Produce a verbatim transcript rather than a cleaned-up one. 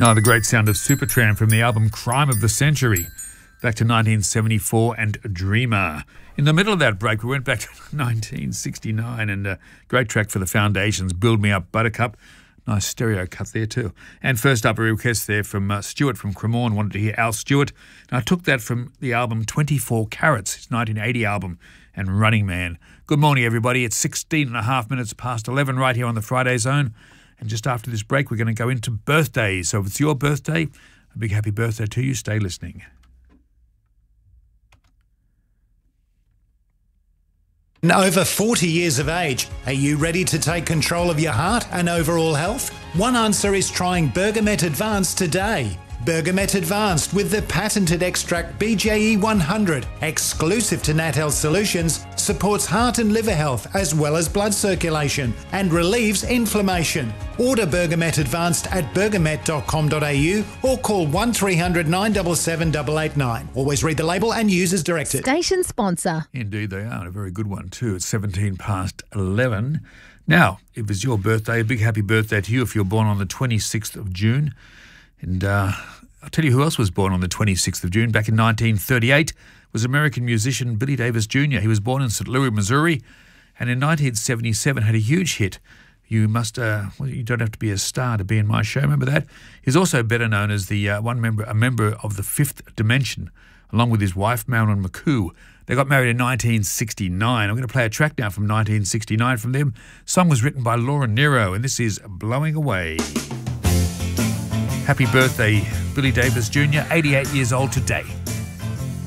Oh, the great sound of Supertramp from the album Crime of the Century, back to nineteen seventy-four, and Dreamer. In the middle of that break, we went back to nineteen sixty-nine, and a great track for the Foundations, Build Me Up Buttercup. Nice stereo cut there too. And first up, a request there from uh, Stuart from Cremorne, wanted to hear Al Stewart. And I took that from the album twenty-four Carats, his nineteen eighty album, and Running Man. Good morning, everybody. It's sixteen and a half minutes past eleven right here on the Friday Zone. And just after this break, we're going to go into birthdays. So if it's your birthday, a big happy birthday to you. Stay listening. Over forty years of age, are you ready to take control of your heart and overall health? One answer is trying Bergamet Advanced today. Bergamet Advanced with the patented extract B J E one hundred, exclusive to Nat Health Solutions, supports heart and liver health as well as blood circulation and relieves inflammation. Order Bergamet Advanced at bergamet dot com dot a u or call one three hundred nine seven seven eight eight nine. Always read the label and use as directed. Station sponsor. Indeed they are, and a very good one too. It's seventeen past eleven. Now, if it's your birthday, a big happy birthday to you if you're born on the twenty-sixth of June. And uh, I'll tell you who else was born on the twenty-sixth of June. Back in nineteen thirty-eight was American musician Billy Davis Junior He was born in Saint Louis, Missouri, and in nineteen seventy-seven had a huge hit. You must, uh, well, you don't have to be a star to be in my show. Remember that? He's also better known as the uh, one member, a member of the Fifth Dimension, along with his wife Marilyn McCoo. They got married in nineteen sixty-nine. I'm going to play a track now from nineteen sixty-nine from them. Song was written by Laura Nero, and this is Blowing Away. Happy birthday, Billy Davis Junior, eighty-eight years old today.